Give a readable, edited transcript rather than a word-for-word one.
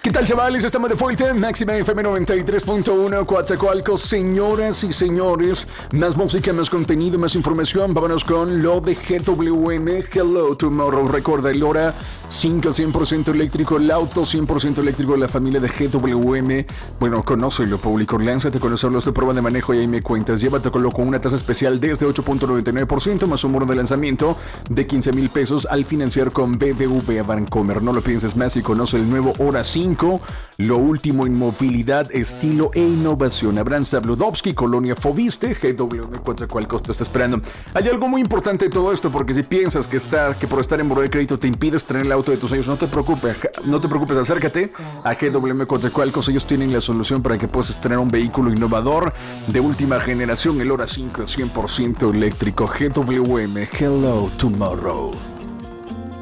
¿Qué tal, chavales? Estamos de vuelta en Máxima FM 93.1 Coatzacoalcos. Señoras y señores, más música, más contenido, más información. Vámonos con lo de GWM. Hello Tomorrow. Recuerda, el hora 5 100% eléctrico, el auto 100% eléctrico de la familia de GWM. Bueno, conócelo, público. Lánzate con los de prueba de manejo y ahí me cuentas. Llévatelo con una tasa especial desde 8.99% más un bono de lanzamiento de 15,000 pesos al financiar con BBVA Bancomer. No lo pienses más y conoce el nuevo Hora 5. Lo último en movilidad, estilo e innovación. Abraham Zabludovsky, Colonia Fobiste, GWM Coatzacoalcos te está esperando. Hay algo muy importante de todo esto, porque si piensas que por estar en buró de crédito te impides tener el auto de tus sueños, no te preocupes, acércate a GWM Coatzacoalcos. Ellos tienen la solución para que puedas tener un vehículo innovador de última generación, el Hora 5 100% eléctrico. GWM, Hello Tomorrow.